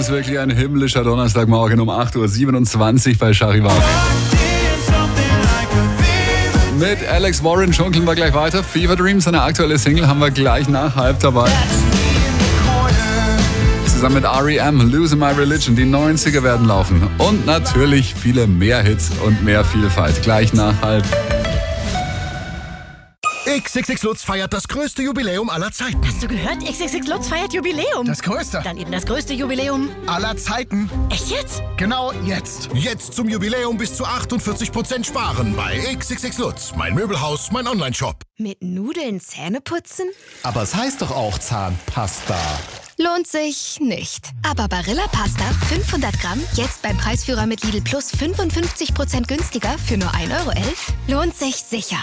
ist wirklich ein himmlischer Donnerstagmorgen um 8.27 Uhr bei Charivari. Mit Alex Warren schunkeln wir gleich weiter. Fever Dream, seine aktuelle Single, haben wir gleich nach halb dabei. Zusammen mit R.E.M., Losing My Religion, die 90er werden laufen. Und natürlich viele mehr Hits und mehr Vielfalt. Gleich nach halb. XXX Lutz feiert das größte Jubiläum aller Zeiten. Hast du gehört? XXX Lutz feiert Jubiläum. Das größte Dann eben das größte Jubiläum aller Zeiten. Echt jetzt? Genau jetzt. Jetzt zum Jubiläum bis zu 48% sparen bei XXX Lutz. Mein Möbelhaus, mein Onlineshop. Mit Nudeln Zähne putzen? Aber es heißt doch auch Zahnpasta. Lohnt sich nicht. Aber Barilla Pasta 500 Gramm jetzt beim Preisführer mit Lidl Plus 55% günstiger für nur 1,11 € lohnt sich sicher.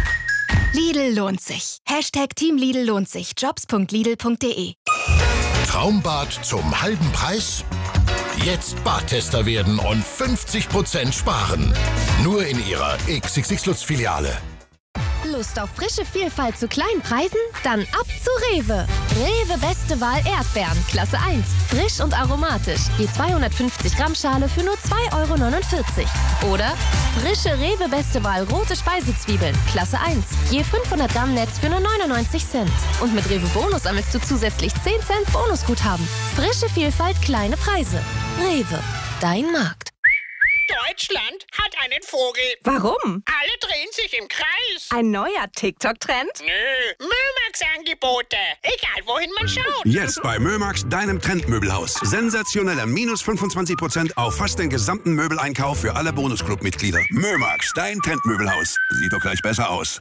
Lidl lohnt sich. Team Lidl lohnt sich. Jobs.lidl.de. Traumbad zum halben Preis? Jetzt Badtester werden und 50% sparen. Nur in Ihrer XXX Lutz Filiale. Lust auf frische Vielfalt zu kleinen Preisen? Dann ab zu Rewe. Rewe Beste Wahl Erdbeeren, Klasse 1. Frisch und aromatisch. Je 250 Gramm Schale für nur 2,49 €. Oder frische Rewe Beste Wahl rote Speisezwiebeln, Klasse 1. Je 500 Gramm Netz für nur 99 Cent. Und mit Rewe Bonus sammelst du zusätzlich 10 Cent Bonusguthaben. Frische Vielfalt, kleine Preise. Rewe, dein Markt. Deutschland hat einen Vogel. Warum? Alle drehen sich im Kreis. Ein neuer TikTok-Trend? Nö, Mömax-Angebote. Egal, wohin man schaut. Jetzt bei Mömax, deinem Trendmöbelhaus. Sensationelle minus 25% auf fast den gesamten Möbeleinkauf für alle Bonusclub-Mitglieder. Mömax, dein Trendmöbelhaus. Sieht doch gleich besser aus.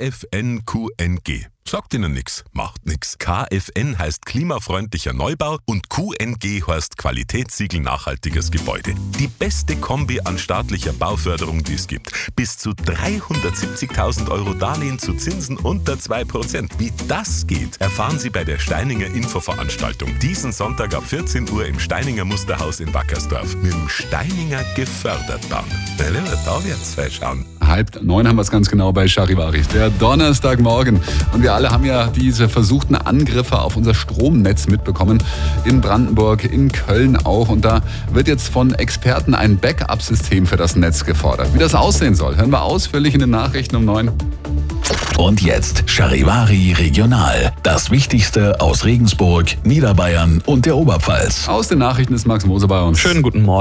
KFN-QNG. Sagt Ihnen nix, macht nix. KFN heißt klimafreundlicher Neubau und QNG heißt Qualitätssiegel nachhaltiges Gebäude. Die beste Kombi an staatlicher Bauförderung, die es gibt. Bis zu 370.000 € Darlehen zu Zinsen unter 2%. Wie das geht, erfahren Sie bei der Steininger Infoveranstaltung. Diesen Sonntag ab 14 Uhr im Steininger Musterhaus in Wackersdorf. Mit dem Steininger Gefördertbahn. Da wird's schauen. 8:30 haben wir es ganz genau bei Charivari. Der Donnerstagmorgen. Und wir alle haben ja diese versuchten Angriffe auf unser Stromnetz mitbekommen. In Brandenburg, in Köln auch. Und da wird jetzt von Experten ein Backup-System für das Netz gefordert. Wie das aussehen soll, hören wir ausführlich in den Nachrichten um 9. Und jetzt Charivari Regional. Das Wichtigste aus Regensburg, Niederbayern und der Oberpfalz. Aus den Nachrichten ist Max Moser bei uns. Schönen guten Morgen.